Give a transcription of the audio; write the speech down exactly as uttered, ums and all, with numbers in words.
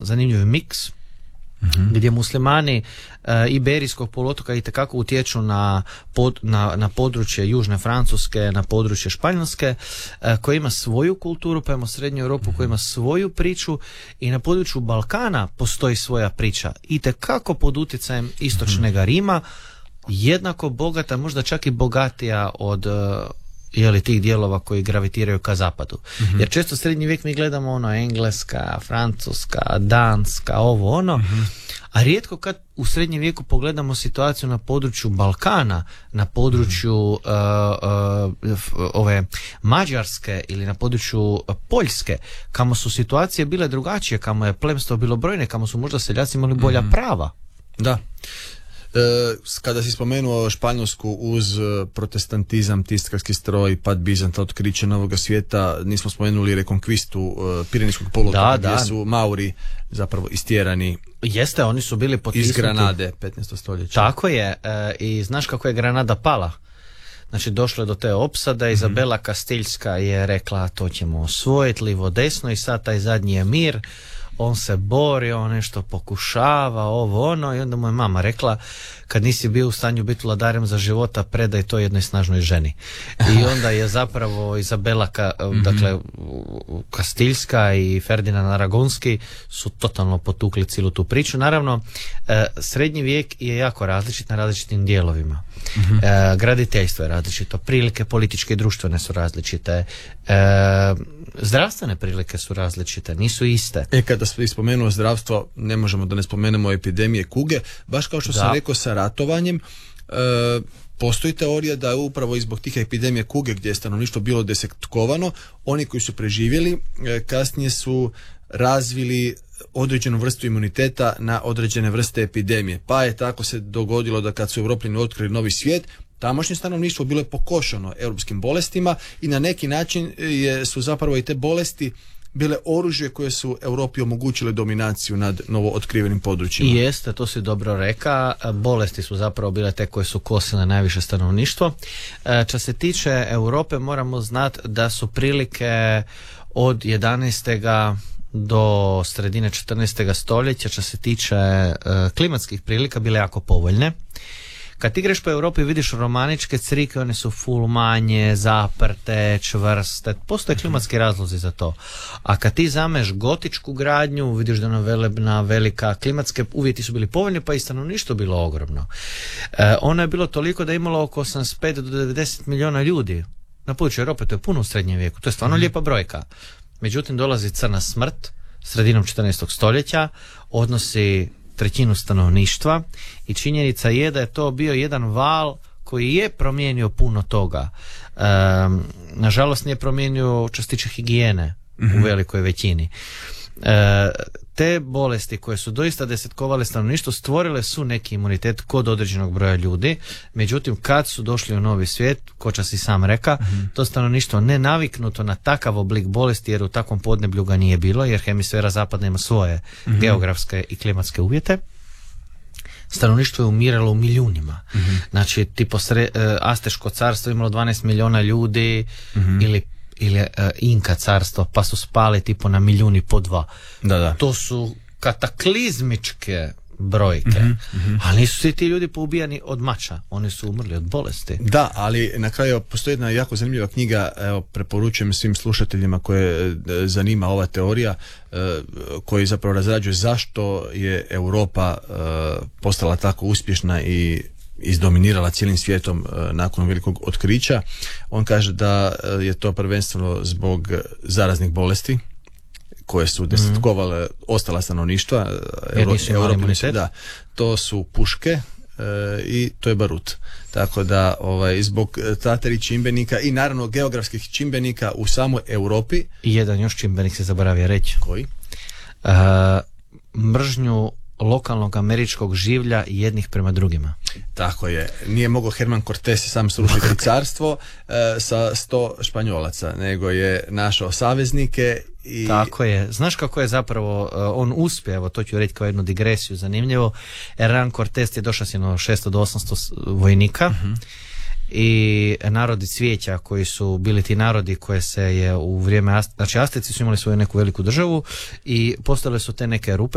zanimljiv miks, mm-hmm. gdje muslimani uh, Iberijskog poluotoka itekako utječu na, pod, na, na područje Južne Francuske, na područje Španjolske, uh, koji ima svoju kulturu, pa imamo Srednju Europu mm-hmm. koja ima svoju priču, i na području Balkana postoji svoja priča, itekako pod utjecajem istočnega Rima, jednako bogata, možda čak i bogatija od uh, jeli, tih dijelova koji gravitiraju ka zapadu. Mm-hmm. Jer često srednji vijek mi gledamo ono Engleska, Francuska, Danska, ovo ono, mm-hmm. a rijetko kad u srednjem vijeku pogledamo situaciju na području Balkana, na području mm-hmm. uh, uh, ove Mađarske ili na području Poljske, kamo su situacije bile drugačije, kamo je plemstvo bilo brojne, kamo su možda seljaci imali bolja mm-hmm. prava. Da. Kada si spomenuo Španjolsku, uz protestantizam, tiskarski stroj, pad Bizanta, otkriće Novog svijeta, nismo spomenuli rekonkvistu Pirenejskog poluotoka, gdje su Mauri zapravo istjerani. Jeste, oni su bili potisnuti iz Granade, petnaesto stoljeće. Tako je, i znaš kako je Granada pala? Znači došlo je do te opsade, mm-hmm. Izabela Kastiljska je rekla to ćemo osvojiti livo desno, i sad taj zadnji je mir. On se bori, on nešto pokušava, ovo ono, i onda mu je mama rekla, kad nisi bio u stanju biti vladarem za života, predaj to jednoj snažnoj ženi. I onda je zapravo Izabela Ka, mm-hmm. dakle Kastiljska i Ferdinand Aragonski su totalno potukli cijelu tu priču. Naravno, srednji vijek je jako različit na različitim dijelovima. Mm-hmm. Graditeljstvo je različito, prilike političke i društvene su različite, zdravstvene prilike su različite, nisu iste. E, kada si spomenuo zdravstvo, ne možemo da ne spomenemo epidemije kuge, baš kao što da. sam rekao sa ratovanjem, e, postoji teorija da je upravo i zbog tih epidemije kuge, gdje je stanovništvo bilo desetkovano, oni koji su preživjeli e, kasnije su razvili određenu vrstu imuniteta na određene vrste epidemije, pa je tako se dogodilo da kad su Europljani otkrili novi svijet, tamošnje stanovništvo bilo je pokošeno europskim bolestima i na neki način je, su zapravo i te bolesti bile oružje koje su Europi omogućile dominaciju nad novo otkrivenim područjima. I jeste, to si dobro reka, bolesti su zapravo bile te koje su kosile najviše stanovništvo. Što se tiče Europe, moramo znati da su prilike od jedanaestog do sredine četrnaestog stoljeća, što se tiče klimatskih prilika, bile jako povoljne. Kad ti greš po Europi vidiš romaničke crike, one su full manje, zaprte, čvrste, postoje klimatski razlozi za to. A kad ti zameš gotičku gradnju, vidiš da je ona velebna, velika, klimatske uvjeti su bili povoljni, pa i stanovništvo bilo ogromno. E, ono je bilo toliko da je imalo oko osamdeset pet do devedeset milijuna ljudi. Na području Europe to je puno u srednjem vijeku, to je stvarno mm. lijepa brojka. Međutim, dolazi crna smrt sredinom četrnaestog stoljeća, odnosi trećinu stanovništva, i činjenica je da je to bio jedan val koji je promijenio puno toga. E, nažalost nije promijenio što se tiče higijene mm-hmm. u velikoj većini. E, te bolesti koje su doista desetkovale stanovništvo stvorile su neki imunitet kod određenog broja ljudi, međutim kad su došli u novi svijet, ko čas i sam reka, mm-hmm. to stanovništvo ne naviknuto na takav oblik bolesti, jer u takvom podneblju ga nije bilo, jer hemisfera zapadna ima svoje mm-hmm. geografske i klimatske uvjete. Stanovništvo je umiralo u milijunima. Mm-hmm. Znači, tipo sre, uh, Asteško carstvo imalo dvanaest milijuna ljudi, mm-hmm. ili ili uh, Inka carstvo, pa su spali tipo na milijun i po dva. Da, da. To su kataklizmičke brojke, mm-hmm, mm-hmm. ali nisu svi ti ljudi poubijani od mača, oni su umrli od bolesti. Da, ali na kraju postoji jedna jako zanimljiva knjiga, evo, preporučujem svim slušateljima koje zanima ova teorija, koji zapravo razrađuje zašto je Europa postala tako uspješna i izdominirala cijelim svijetom nakon velikog otkrića. On kaže da je to prvenstveno zbog zaraznih bolesti koje su desetkovale mm-hmm. ostala stanovništva. Euro, Europljani, da, to su puške e, i to je barut. Tako da ovaj, zbog ta tri čimbenika i naravno geografskih čimbenika u samoj Europi. I jedan još čimbenik se zaboravio reći. Koji? Uh, mržnju lokalnog američkog življa jednih prema drugima. Tako je. Nije mogao Herman Cortés sam srušiti carstvo e, sa sto Španjolaca, nego je našao saveznike i... Tako je. Znaš kako je zapravo uh, on uspio, evo to ću reći kao jednu digresiju zanimljivo. Herman Cortés je došao s jedno šesto do osamsto vojnika uh-huh. i narodi cvijeća koji su bili ti narodi koje se je u vrijeme, znači Asteci su imali svoju neku veliku državu i postale su te neke rupe